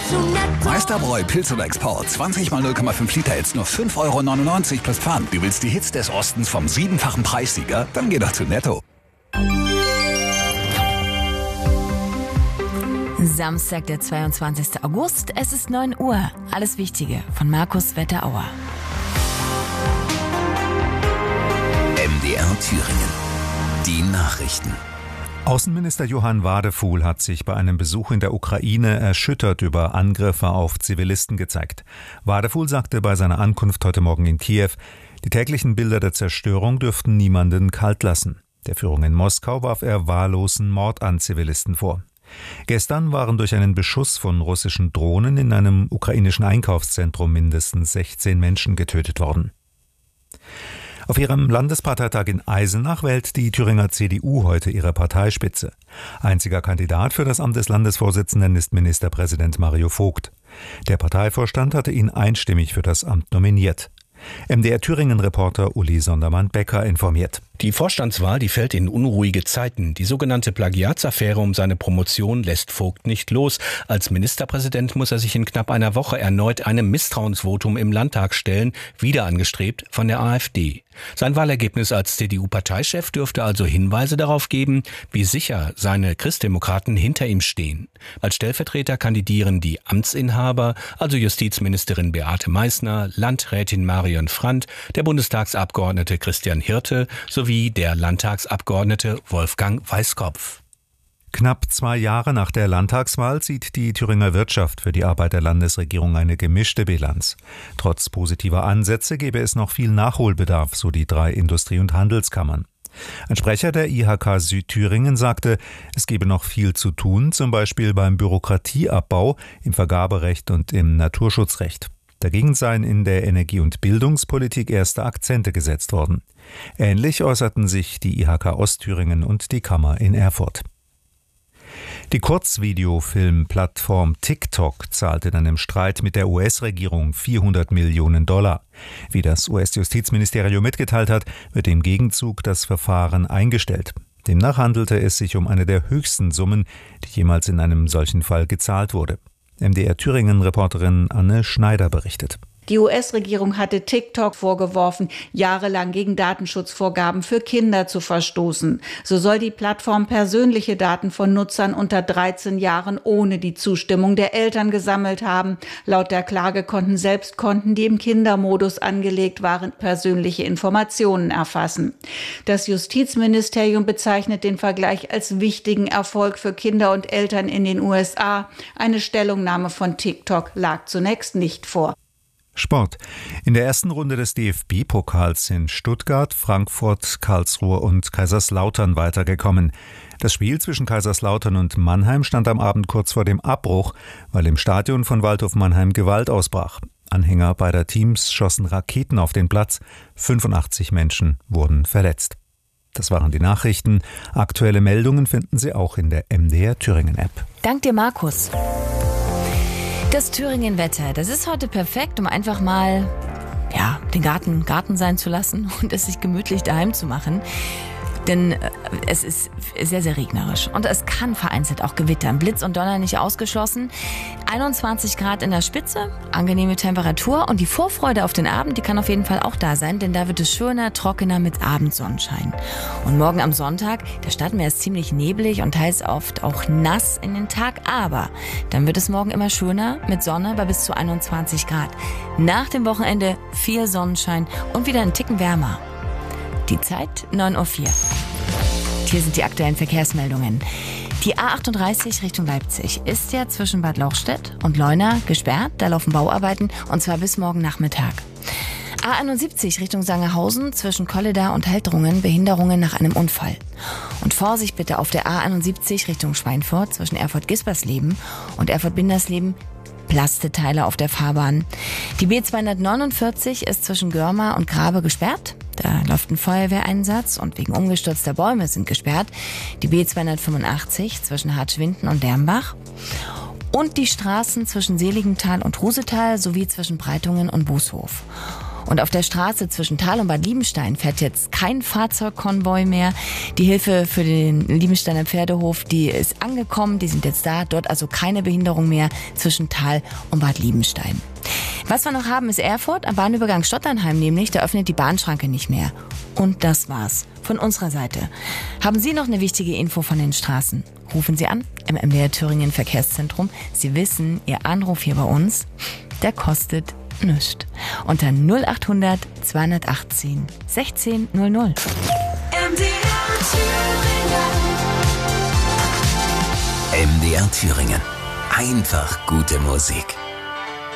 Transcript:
Meisterbräu Pilz oder Export. 20 mal 0,5 Liter, jetzt nur 5,99 € plus Pfand. Du willst die Hits des Ostens vom 7-fachen Preissieger? Dann geh doch zu Netto. Samstag, der 22. August, es ist 9 Uhr. Alles Wichtige von Markus Wetterauer. MDR Thüringen. Die Nachrichten. Außenminister Johann Wadefuhl hat sich bei einem Besuch in der Ukraine erschüttert über Angriffe auf Zivilisten gezeigt. Wadefuhl sagte bei seiner Ankunft heute Morgen in Kiew, die täglichen Bilder der Zerstörung dürften niemanden kalt lassen. Der Führung in Moskau warf er wahllosen Mord an Zivilisten vor. Gestern waren durch einen Beschuss von russischen Drohnen in einem ukrainischen Einkaufszentrum mindestens 16 Menschen getötet worden. Auf ihrem Landesparteitag in Eisenach wählt die Thüringer CDU heute ihre Parteispitze. Einziger Kandidat für das Amt des Landesvorsitzenden ist Ministerpräsident Mario Vogt. Der Parteivorstand hatte ihn einstimmig für das Amt nominiert. MDR Thüringen-Reporter Uli Sondermann-Becker informiert. Die Vorstandswahl, die fällt in unruhige Zeiten. Die sogenannte Plagiatsaffäre um seine Promotion lässt Vogt nicht los. Als Ministerpräsident muss er sich in knapp einer Woche erneut einem Misstrauensvotum im Landtag stellen, wieder angestrebt von der AfD. Sein Wahlergebnis als CDU-Parteichef dürfte also Hinweise darauf geben, wie sicher seine Christdemokraten hinter ihm stehen. Als Stellvertreter kandidieren die Amtsinhaber, also Justizministerin Beate Meißner, Landrätin Marion Frandt, der Bundestagsabgeordnete Christian Hirte sowie der Landtagsabgeordnete Wolfgang Weißkopf. Knapp 2 Jahre nach der Landtagswahl sieht die Thüringer Wirtschaft für die Arbeit der Landesregierung eine gemischte Bilanz. Trotz positiver Ansätze gäbe es noch viel Nachholbedarf, so die 3 Industrie- und Handelskammern. Ein Sprecher der IHK Südthüringen sagte, es gebe noch viel zu tun, zum Beispiel beim Bürokratieabbau, im Vergaberecht und im Naturschutzrecht. Dagegen seien in der Energie- und Bildungspolitik erste Akzente gesetzt worden. Ähnlich äußerten sich die IHK Ostthüringen und die Kammer in Erfurt. Die Kurzvideofilm-Plattform TikTok zahlt in einem Streit mit der US-Regierung $400 Millionen. Wie das US-Justizministerium mitgeteilt hat, wird im Gegenzug das Verfahren eingestellt. Demnach handelte es sich um eine der höchsten Summen, die jemals in einem solchen Fall gezahlt wurde. MDR Thüringen-Reporterin Anne Schneider berichtet. Die US-Regierung hatte TikTok vorgeworfen, jahrelang gegen Datenschutzvorgaben für Kinder zu verstoßen. So soll die Plattform persönliche Daten von Nutzern unter 13 Jahren ohne die Zustimmung der Eltern gesammelt haben. Laut der Klage konnten selbst Konten, die im Kindermodus angelegt waren, persönliche Informationen erfassen. Das Justizministerium bezeichnet den Vergleich als wichtigen Erfolg für Kinder und Eltern in den USA. Eine Stellungnahme von TikTok lag zunächst nicht vor. Sport. In der ersten Runde des DFB-Pokals sind Stuttgart, Frankfurt, Karlsruhe und Kaiserslautern weitergekommen. Das Spiel zwischen Kaiserslautern und Mannheim stand am Abend kurz vor dem Abbruch, weil im Stadion von Waldhof Mannheim Gewalt ausbrach. Anhänger beider Teams schossen Raketen auf den Platz. 85 Menschen wurden verletzt. Das waren die Nachrichten. Aktuelle Meldungen finden Sie auch in der MDR Thüringen-App. Dank dir, Markus. Das Thüringen-Wetter, das ist heute perfekt, um einfach mal den Garten sein zu lassen und es sich gemütlich daheim zu machen. Denn es ist sehr, sehr regnerisch und es kann vereinzelt auch gewittern. Blitz und Donner nicht ausgeschlossen. 21 Grad in der Spitze, angenehme Temperatur und die Vorfreude auf den Abend, die kann auf jeden Fall auch da sein, denn da wird es schöner, trockener mit Abendsonnenschein. Und morgen am Sonntag, da starten wir erst ziemlich neblig und teils oft auch nass in den Tag, aber dann wird es morgen immer schöner mit Sonne bei bis zu 21 Grad. Nach dem Wochenende viel Sonnenschein und wieder einen Ticken wärmer. Die Zeit 9:04 Uhr. Hier sind die aktuellen Verkehrsmeldungen. Die A38 Richtung Leipzig ist ja zwischen Bad Lauchstädt und Leuna gesperrt. Da laufen Bauarbeiten und zwar bis morgen Nachmittag. A71 Richtung Sangerhausen zwischen Kolleda und Heldrungen Behinderungen nach einem Unfall. Und Vorsicht bitte auf der A71 Richtung Schweinfurt zwischen Erfurt-Gispersleben und Erfurt-Bindersleben. Plasteteile auf der Fahrbahn. Die B249 ist zwischen Görma und Grabe gesperrt. Da läuft ein Feuerwehreinsatz und wegen umgestürzter Bäume sind gesperrt. Die B285 zwischen Hartschwinden und Dermbach. Und die Straßen zwischen Seligenthal und Rusetal sowie zwischen Breitungen und Bußhof. Und auf der Straße zwischen Thal und Bad Liebenstein fährt jetzt kein Fahrzeugkonvoi mehr. Die Hilfe für den Liebensteiner Pferdehof, die ist angekommen, die sind jetzt da. Dort also keine Behinderung mehr zwischen Thal und Bad Liebenstein. Was wir noch haben, ist Erfurt am Bahnübergang Stotternheim nämlich. Da öffnet die Bahnschranke nicht mehr. Und das war's von unserer Seite. Haben Sie noch eine wichtige Info von den Straßen? Rufen Sie an im MDR Thüringen Verkehrszentrum. Sie wissen, Ihr Anruf hier bei uns, der kostet nichts. Unter 0800 218 1600. MDR Thüringen. Einfach gute Musik.